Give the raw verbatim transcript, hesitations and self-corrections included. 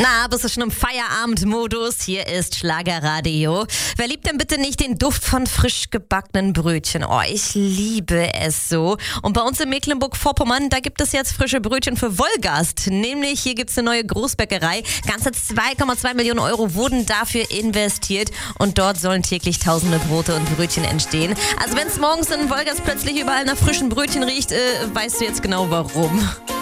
Na, bist du schon im Feierabendmodus? Hier ist Schlagerradio. Wer liebt denn bitte nicht den Duft von frisch gebackenen Brötchen? Oh, ich liebe es so. Und bei uns in Mecklenburg-Vorpommern, da gibt es jetzt frische Brötchen für Wolgast. Nämlich, hier gibt es eine neue Großbäckerei. Ganze zwei Komma zwei Millionen Euro wurden dafür investiert. Und dort sollen täglich tausende Brote und Brötchen entstehen. Also wenn es morgens in Wolgast plötzlich überall nach frischen Brötchen riecht, äh, weißt du jetzt genau warum.